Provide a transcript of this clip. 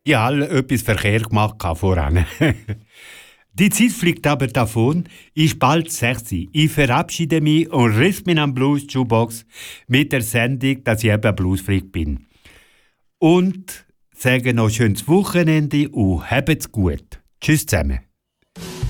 Ich habe etwas verkehrt gemacht voran. Die Zeit fliegt aber davon, ist bald 6 Uhr. Ich verabschiede mich und riss mich am Blues Jukebox mit der Sendung, dass ich eben Bluesfreak bin. Und sage noch schönes Wochenende und habt's gut. Tschüss zusammen.